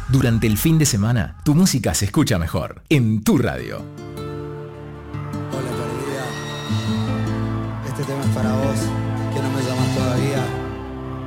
Durante el fin de semana, tu música se escucha mejor en tu radio. Hola perdida, este tema es para vos, que no me llamas todavía.